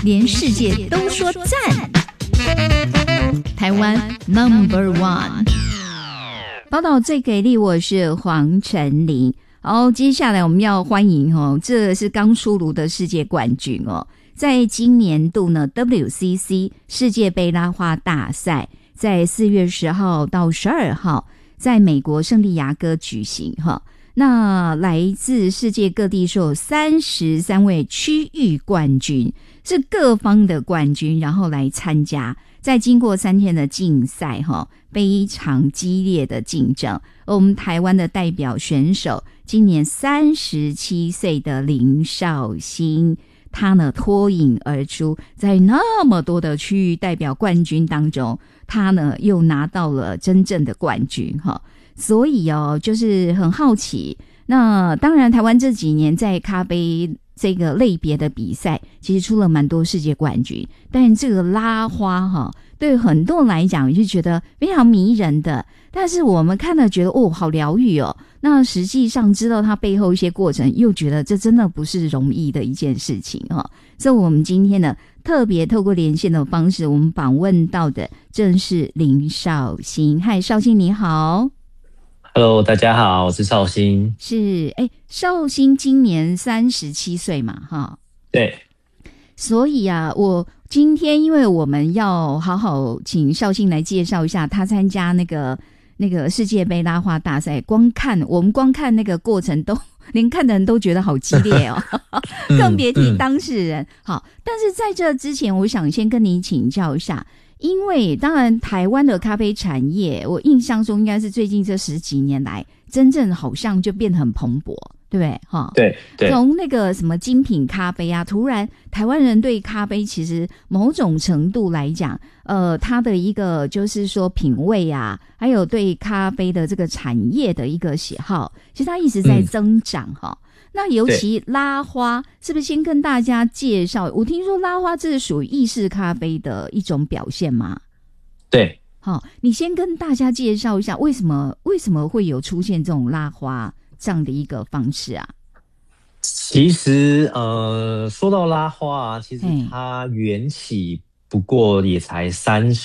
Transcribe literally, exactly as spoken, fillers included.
连世界都说赞。台湾 Number One， 报道最给力，我是黄晨林。好，接下来我们要欢迎哦，这是刚出炉的世界冠军哦，在今年度呢 W C C 世界杯拉花大赛，在四月十号到十二号，在美国圣地亚哥举行哈。那来自世界各地是有三十三位区域冠军，是各方的冠军，然后来参加。在经过三天的竞赛哈，非常激烈的竞争。而我们台湾的代表选手，今年三十七岁的林少兴，他呢脱颖而出，在那么多的区域代表冠军当中，他呢又拿到了真正的冠军哈。所以哦，就是很好奇。那当然，台湾这几年在咖啡这个类别的比赛，其实出了蛮多世界冠军。但这个拉花哈，对很多人来讲就觉得非常迷人的。但是我们看了觉得哦，好疗愈哦。那实际上知道它背后一些过程，又觉得这真的不是容易的一件事情哈。所以我们今天呢，特别透过连线的方式，我们访问到的正是林少兴。嗨，少兴你好。 Hello， 大家好，我是少兴。 是，哎，少兴今年三十七岁嘛，哈。 对。 所以啊，我今天因为我们要好好请少兴来介绍一下他参加那个那个世界杯拉花大赛，光看我们光看那个过程都连看的人都觉得好激烈哦，更别提当事人。嗯嗯、好，但是在这之前，我想先跟你请教一下。因为当然台湾的咖啡产业，我印象中应该是最近这十几年来真正好像就变得很蓬勃，对不对？哈， 对对。 从那个什么精品咖啡啊，突然台湾人对咖啡其实某种程度来讲，呃，它的一个就是说品味啊，还有对咖啡的这个产业的一个喜好，其实它一直在增长哈。嗯，那尤其拉花，是不是先跟大家介绍？我听说拉花这是属于意式咖啡的一种表现吗？ 对， 好，你先跟大家介绍一下为什么为什么会有出现这种拉花这样的一个方式啊？ 其实呃，说到拉花啊，其实它缘起不过也才三十。